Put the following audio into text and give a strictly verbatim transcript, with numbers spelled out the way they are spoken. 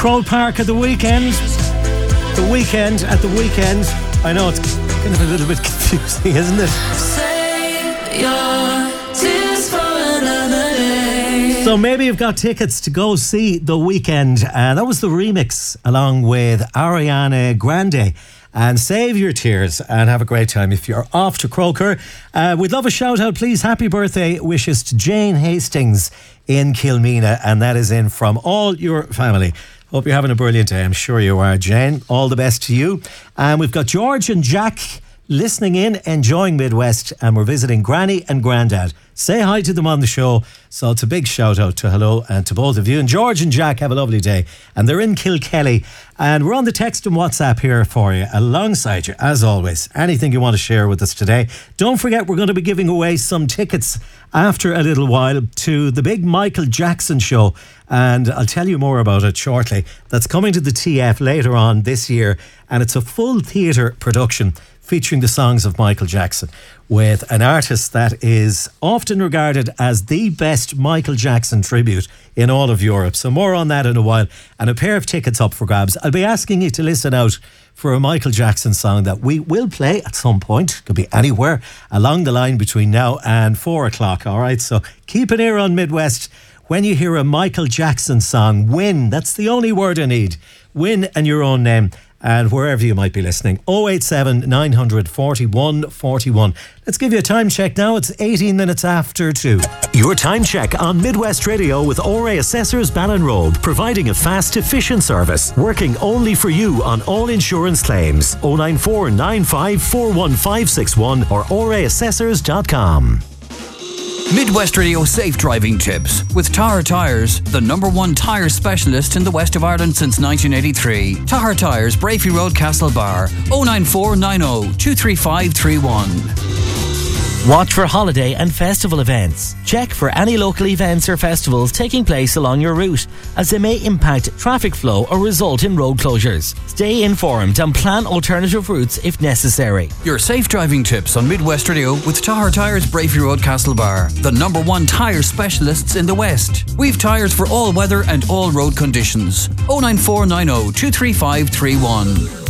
Crow Park at the weekend. The weekend at the weekend. I know it's kind of a little bit confusing, isn't it? Save your tears for another day. So maybe you've got tickets to go see The Weeknd. Uh, that was the remix along with Ariana Grande. And save your tears and have a great time if you're off to Croker. Uh, we'd love a shout out, please. Happy birthday wishes to Jane Hastings in Kilmeena, and that is in from all your family. Hope you're having a brilliant day. I'm sure you are, Jane. All the best to you. And we've got George and Jack listening in, enjoying Midwest, and we're visiting Granny and Grandad. Say hi to them on the show. So it's a big shout out to hello and to both of you. And George and Jack have a lovely day. And they're in Kilkelly. And we're on the text and WhatsApp here for you, alongside you, as always. Anything you want to share with us today. Don't forget, we're going to be giving away some tickets after a little while to the big Michael Jackson show. And I'll tell you more about it shortly. That's coming to the T F later on this year. And it's a full theatre production featuring the songs of Michael Jackson, with an artist that is often regarded as the best Michael Jackson tribute in all of Europe. So more on that in a while, and a pair of tickets up for grabs. I'll be asking you to listen out for a Michael Jackson song that we will play at some point. Could be anywhere along the line between now and four o'clock. All right, so keep an ear on Midwest. When you hear a Michael Jackson song, win. That's the only word I need. Win and your own name. And wherever you might be listening, oh eight seven, nine four one, four one. Let's give you a time check now. It's eighteen minutes after two. Your time check on Midwest Radio with O R A Assessors Ballinrobe, providing a fast, efficient service, working only for you on all insurance claims. oh nine four, nine five four one five six one or O R A assessors dot com. Midwest Radio Safe Driving Tips with Tahar Tyres, the number one tyre specialist in the west of Ireland since nineteen eighty-three. Tahar Tyres, Brafey Road, Castlebar. oh nine four nine oh, two three five three one. Watch for holiday and festival events. Check for any local events or festivals taking place along your route, as they may impact traffic flow or result in road closures. Stay informed and plan alternative routes if necessary. Your safe driving tips on Midwest Radio with Tahar Tyres, Brafey Road, Castlebar, the number one tyre specialists in the West. We've tyres for all weather and all road conditions. oh nine four nine oh, two three five three one.